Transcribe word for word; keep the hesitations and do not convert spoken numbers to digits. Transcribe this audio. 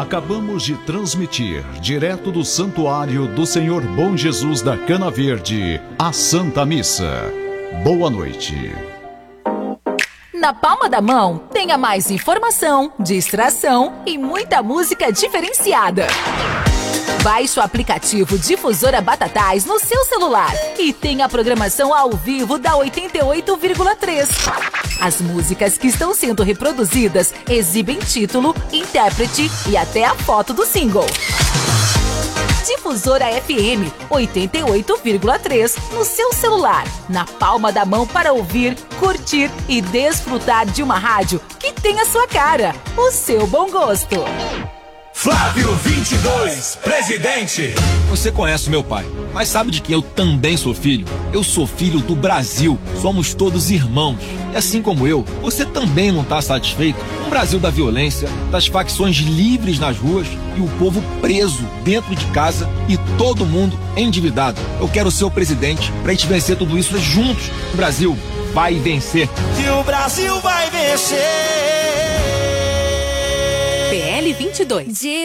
Acabamos de transmitir, direto do Santuário do Senhor Bom Jesus da Cana Verde, a Santa Missa. Boa noite. Na palma da mão, tenha mais informação, distração e muita música diferenciada. Baixe o aplicativo Difusora Batatais no seu celular e tenha a programação ao vivo da oitenta e oito vírgula três. As músicas que estão sendo reproduzidas exibem título, intérprete e até a foto do single. Difusora F M oitenta e oito vírgula três no seu celular, na palma da mão para ouvir, curtir e desfrutar de uma rádio que tem a sua cara, o seu bom gosto. Flávio vinte e dois, presidente. Você conhece meu pai, mas sabe de que eu também sou filho? Eu sou filho do Brasil, somos todos irmãos. E assim como eu, você também não está satisfeito com o Brasil da violência, das facções livres nas ruas e o povo preso dentro de casa e todo mundo endividado. Eu quero ser o presidente pra gente vencer tudo isso juntos. O Brasil vai vencer. Que o Brasil vai vencer. P L vinte e dois.